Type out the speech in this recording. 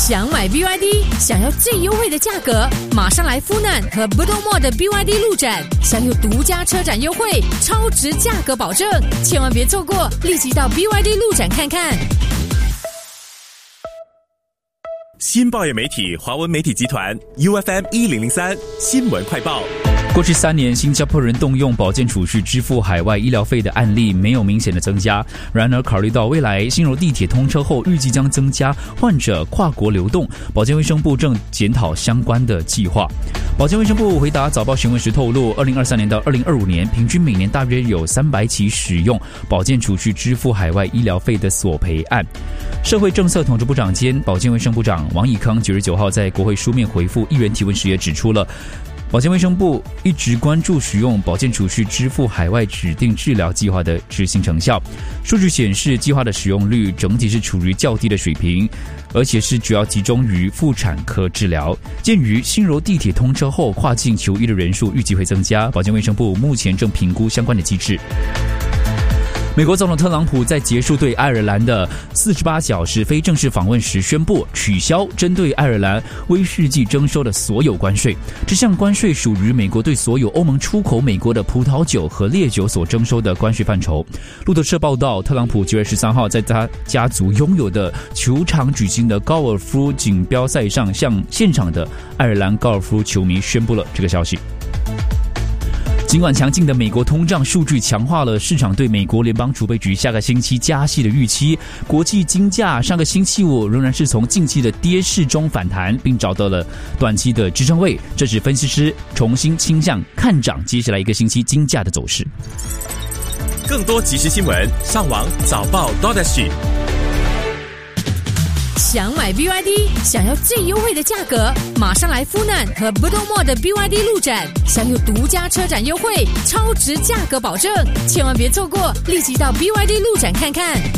想买 BYD， 想要最优惠的价格，马上来富难和 Bedok Mall 的 BYD 路展，享有独家车展优惠，超值价格保证，千万别错过，立即到 BYD 路展看看。 新报业媒体华文媒体集团 UFM 1003新闻快报。 过去3年，新加坡人动用保健储蓄支付海外医疗费的案例没有明显的增加。然而，考虑到未来新柔地铁通车后预计将增加患者跨国流动，保健卫生部正检讨相关的计划。保健卫生部回答早报询问时透露，2023年到2025年，平均每年大约有300起使用保健储蓄支付海外医疗费的索赔案。社会政策统筹部长兼保健卫生部长王以康9月9号在国会书面回复议员提问时也指出了，保健卫生部一直关注使用保健储蓄支付海外指定治疗计划的执行成效。数据显示，计划的使用率整体是处于较低的水平，而且是主要集中于妇产科治疗。鉴于新柔地铁通车后跨境求医的人数预计会增加，保健卫生部目前正评估相关的机制。美国总统特朗普在结束对爱尔兰的48小时非正式访问时宣布取消针对爱尔兰威士忌征收的所有关税。这项关税属于美国对所有欧盟出口美国的葡萄酒和烈酒所征收的关税范畴。路透社报道，特朗普9月13号在他家族拥有的球场举行的高尔夫锦标赛上，向现场的爱尔兰高尔夫球迷宣布了这个消息。尽管强劲的美国通胀数据强化了市场对美国联邦储备局下个星期加息的预期，国际金价上个星期五仍然是从近期的跌势中反弹，并找到了短期的支撑位，这使分析师重新倾向看涨接下来一个星期金价的走势。 更多即时新闻，上网早报 .sg。 想买 BYD， 想要最优惠的价格，马上来富难和 Bedok Mall 的 BYD 路展，享有独家车展优惠，超值价格保证，千万别错过，立即到 BYD 路展看看。